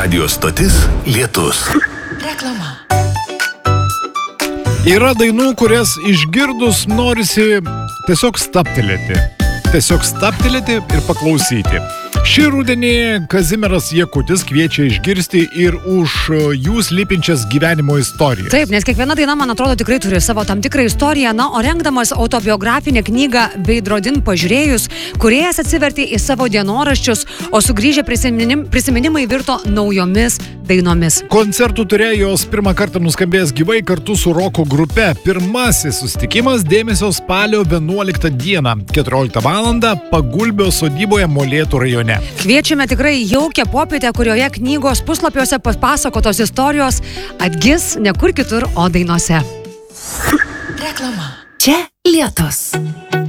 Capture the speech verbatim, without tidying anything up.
Radio stotis Lietus. Reklama. Yra dainų, kurias išgirdus norisi tiesiog staptelėti. Tiesiog staptelėti ir paklausyti. Šį rudenį Kazimieras Jakutis kviečia išgirsti ir už jų slypinčias gyvenimo istorijas. Taip, nes kiekviena daina, man atrodo, tikrai turi savo tam tikrą istoriją. Na, o rengdamas autobiografinę knygą Veidrodin pažiūrėjus, kūrėjas atsivertė į savo dienoraščius, o sugrįžę prisiminim, prisiminimai virto naujomis dainomis. Koncertų turėjos pirmą kartą nuskambėjęs gyvai kartu su roko grupe. Pirmasis susitikimas dėmesio spalio vienuoliktą dieną, keturioliktą valandą, Pagulbio sodyboje Molėtų rajone. Kviečiame tikrai jaukią popietę, kurioje knygos puslapiuose papasakotos istorijos atgis ne kur kitur, o dainose. Reklama. Čia Lietus.